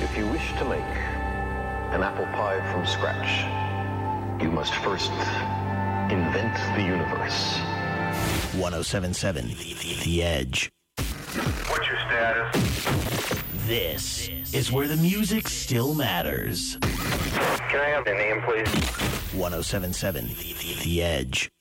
If you wish to make an apple pie from scratch, you must first invent the universe. 107.7 The Edge. What's your status? This is where the music still matters. Can I have your name, please? 107.7 The Edge.